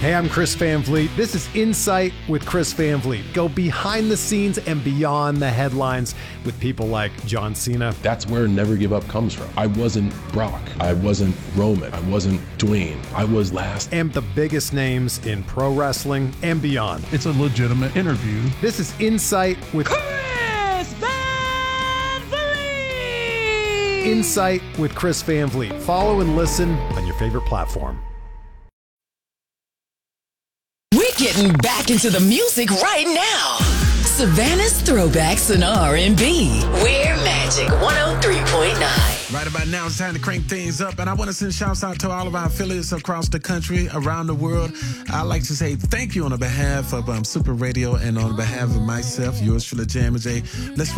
Hey, I'm Chris Van Vliet. This is Insight with Chris Van Vliet. Go behind the scenes and beyond the headlines with people like John Cena. That's where Never Give Up comes from. I wasn't Brock. I wasn't Roman. I wasn't Dwayne. I was last. And the biggest names in pro wrestling and beyond. It's a legitimate interview. This is Insight with Chris Van Vliet. Insight with Chris Van Vliet. Follow and listen on your favorite platform. We're getting back into the music right now. Savannah's Throwbacks and R&B. We're Magic 103.9. Right about now, it's time to crank things up, and I want to send shouts out to all of our affiliates across the country, around the world. I'd like to say thank you on behalf of Super Radio and on behalf of myself, yours truly, Jammer J. Let's